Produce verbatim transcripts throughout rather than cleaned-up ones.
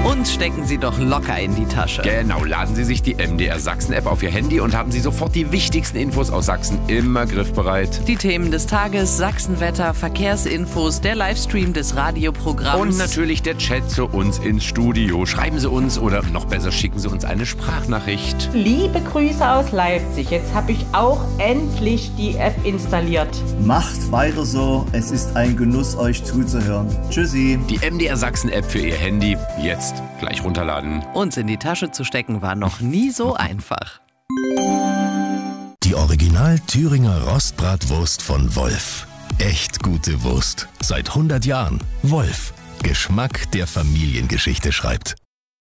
Und stecken Sie doch locker in die Tasche. Genau, laden Sie sich die M D R Sachsen-App auf Ihr Handy und haben Sie sofort die wichtigsten Infos aus Sachsen immer griffbereit. Die Themen des Tages, Sachsenwetter, Verkehrsinfos, der Livestream des Radioprogramms. Und natürlich der Chat zu uns ins Studio. Schreiben Sie uns oder noch besser schicken Sie uns eine Sprachnachricht. Liebe Grüße aus Leipzig. Jetzt habe ich auch endlich die App installiert. Macht weiter so. Es ist ein Genuss, euch zuzuhören. Tschüssi. Die M D R Sachsen-App für Ihr Handy. Jetzt gleich runterladen. Uns in die Tasche zu stecken war noch nie so einfach. Die Original Thüringer Rostbratwurst von Wolf. Echt gute Wurst. Seit hundert Jahren. Wolf. Geschmack, der Familiengeschichte schreibt.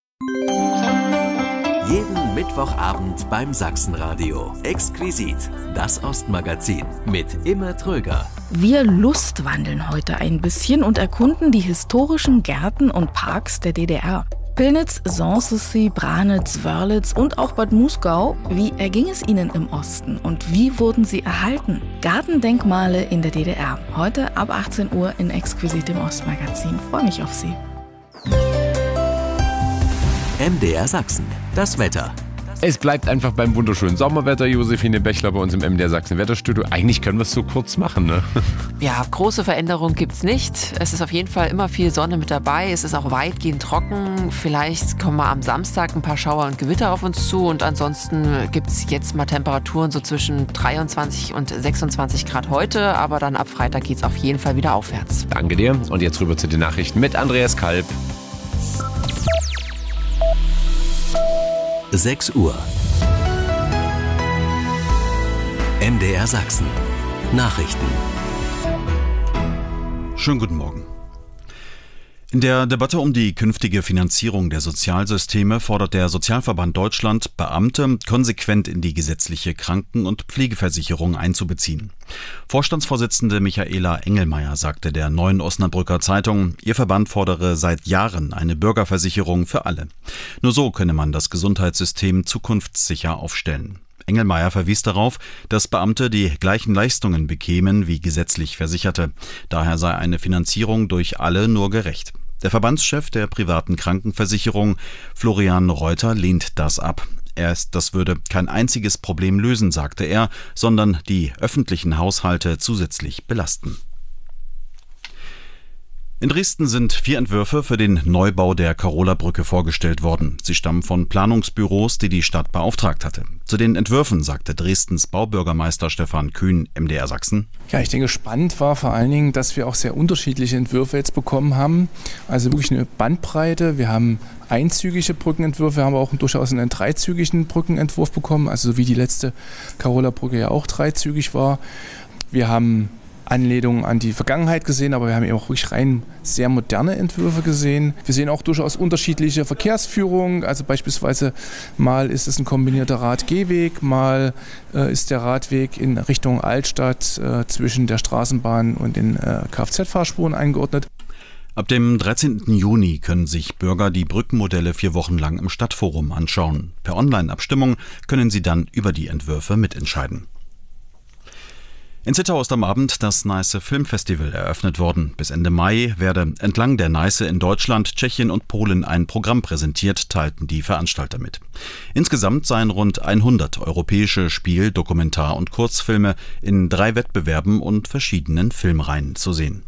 Jeden Mittwochabend beim Sachsenradio. Exquisit, das Ostmagazin mit Imme Tröger. Wir lustwandeln heute ein bisschen und erkunden die historischen Gärten und Parks der D D R. Pillnitz, Sanssouci, Branitz, Wörlitz und auch Bad Muskau. Wie erging es ihnen im Osten und wie wurden sie erhalten? Gartendenkmale in der D D R. Heute ab achtzehn Uhr in Exquisit im Ostmagazin. Freue mich auf Sie. M D R Sachsen, das Wetter. Es bleibt einfach beim wunderschönen Sommerwetter. Josephine Bechler bei uns im M D R Sachsen Wetterstudio. Eigentlich können wir es so kurz machen, ne? Ja, große Veränderung gibt's nicht. Es ist auf jeden Fall immer viel Sonne mit dabei. Es ist auch weitgehend trocken. Vielleicht kommen mal am Samstag ein paar Schauer und Gewitter auf uns zu. Und ansonsten gibt's jetzt mal Temperaturen so zwischen dreiundzwanzig und sechsundzwanzig Grad heute. Aber dann ab Freitag geht's auf jeden Fall wieder aufwärts. Danke dir. Und jetzt rüber zu den Nachrichten mit Andreas Kalb. sechs Uhr. M D R Sachsen. Nachrichten. Schönen guten Morgen. In der Debatte um die künftige Finanzierung der Sozialsysteme fordert der Sozialverband Deutschland, Beamte konsequent in die gesetzliche Kranken- und Pflegeversicherung einzubeziehen. Vorstandsvorsitzende Michaela Engelmeier sagte der Neuen Osnabrücker Zeitung, ihr Verband fordere seit Jahren eine Bürgerversicherung für alle. Nur so könne man das Gesundheitssystem zukunftssicher aufstellen. Engelmeier verwies darauf, dass Beamte die gleichen Leistungen bekämen wie gesetzlich Versicherte. Daher sei eine Finanzierung durch alle nur gerecht. Der Verbandschef der privaten Krankenversicherung, Florian Reuter, lehnt das ab. Erst das würde kein einziges Problem lösen, sagte er, sondern die öffentlichen Haushalte zusätzlich belasten. In Dresden sind vier Entwürfe für den Neubau der Karola-Brücke vorgestellt worden. Sie stammen von Planungsbüros, die die Stadt beauftragt hatte. Zu den Entwürfen sagte Dresdens Baubürgermeister Stefan Kühn, M D R Sachsen. Ja, ich denke, spannend war vor allen Dingen, dass wir auch sehr unterschiedliche Entwürfe jetzt bekommen haben. Also wirklich eine Bandbreite. Wir haben einzügige Brückenentwürfe, wir haben auch durchaus einen dreizügigen Brückenentwurf bekommen, also so wie die letzte Karola-Brücke ja auch dreizügig war. Wir haben Anlehnungen an die Vergangenheit gesehen, aber wir haben eben auch wirklich rein sehr moderne Entwürfe gesehen. Wir sehen auch durchaus unterschiedliche Verkehrsführungen, also beispielsweise mal ist es ein kombinierter Rad-Gehweg, mal äh, ist der Radweg in Richtung Altstadt äh, zwischen der Straßenbahn und den äh, Kfz-Fahrspuren eingeordnet. Ab dem dreizehnten Juni können sich Bürger die Brückenmodelle vier Wochen lang im Stadtforum anschauen. Per Online-Abstimmung können sie dann über die Entwürfe mitentscheiden. In Zittau ist am Abend das Neiße Filmfestival eröffnet worden. Bis Ende Mai werde entlang der Neiße in Deutschland, Tschechien und Polen ein Programm präsentiert, teilten die Veranstalter mit. Insgesamt seien rund hundert europäische Spiel-, Dokumentar- und Kurzfilme in drei Wettbewerben und verschiedenen Filmreihen zu sehen.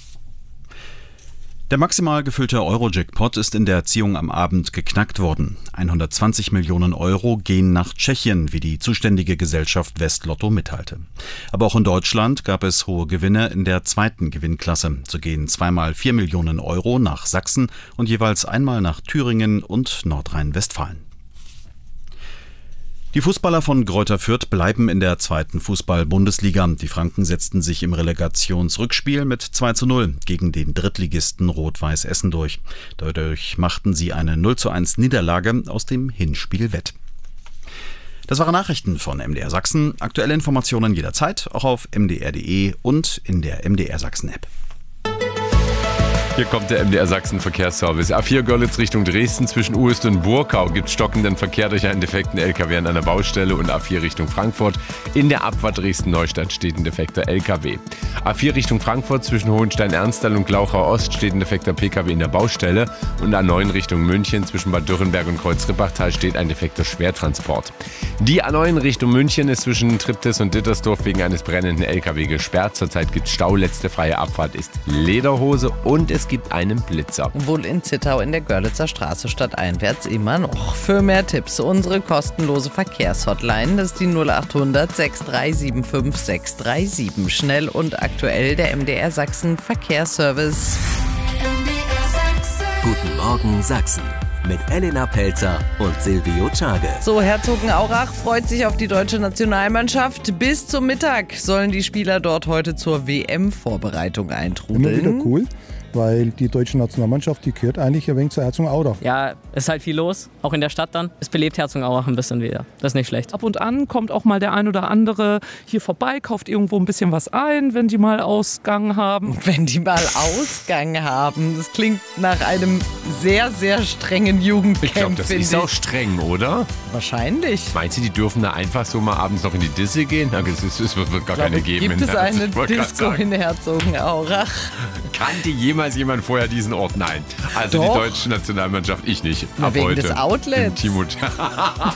Der maximal gefüllte Euro-Jackpot ist in der Ziehung am Abend geknackt worden. hundertzwanzig Millionen Euro gehen nach Tschechien, wie die zuständige Gesellschaft Westlotto mitteilte. Aber auch in Deutschland gab es hohe Gewinne in der zweiten Gewinnklasse. So gehen zweimal vier Millionen Euro nach Sachsen und jeweils einmal nach Thüringen und Nordrhein-Westfalen. Die Fußballer von Greuther Fürth bleiben in der zweiten Fußball-Bundesliga. Die Franken setzten sich im Relegationsrückspiel mit zwei zu null gegen den Drittligisten Rot-Weiß Essen durch. Dadurch machten sie eine null zu eins Niederlage aus dem Hinspiel wett. Das waren Nachrichten von M D R Sachsen. Aktuelle Informationen jederzeit, auch auf m d r punkt d e und in der M D R Sachsen App. Hier kommt der M D R Sachsen Verkehrsservice. A vier Görlitz Richtung Dresden zwischen Uest und Burkau gibt stockenden Verkehr durch einen defekten L K W an einer Baustelle und A vier Richtung Frankfurt. In der Abfahrt Dresden-Neustadt steht ein defekter L K W. A vier Richtung Frankfurt zwischen Hohenstein-Ernsthal und Glauchau Ost steht ein defekter P K W in der Baustelle und A neun Richtung München zwischen Bad Dürrenberg und Kreuz-Rippachtal steht ein defekter Schwertransport. Die A neun Richtung München ist zwischen Triptis und Dittersdorf wegen eines brennenden L K W gesperrt. Zurzeit gibt es Stau, letzte freie Abfahrt ist Lederhose und es gibt einen Blitzer. Wohl in Zittau in der Görlitzer Straße stadteinwärts immer noch. Für mehr Tipps unsere kostenlose Verkehrshotline, das ist die null acht hundert sechs drei sieben fünf sechs drei sieben. Schnell und aktuell der M D R Sachsen Verkehrsservice. Guten Morgen Sachsen mit Elena Pelzer und Silvio Czage. So, Herzogenaurach freut sich auf die deutsche Nationalmannschaft. Bis zum Mittag sollen die Spieler dort heute zur W M-Vorbereitung eintrudeln. Immer wieder cool, weil die deutsche Nationalmannschaft, die gehört eigentlich ein wenig zu Herzogenaurach. Ja, es ist halt viel los, auch in der Stadt dann. Es belebt Herzogenaurach ein bisschen wieder. Das ist nicht schlecht. Ab und an kommt auch mal der ein oder andere hier vorbei, kauft irgendwo ein bisschen was ein, wenn die mal Ausgang haben. Wenn die mal Ausgang haben. Das klingt nach einem sehr, sehr strengen Jugendcamp. Ich glaube, das ist auch streng, oder? Wahrscheinlich. Meinst du, die dürfen da einfach so mal abends noch in die Disse gehen? Na, es, ist, es wird gar glaube, keine geben. Gibt es eine Disco in Herzogenaurach? Kannte jemals jemand vorher diesen Ort? Nein. Also Doch. Die deutsche Nationalmannschaft, ich nicht. Na, Ab wegen heute des Outlets. Timo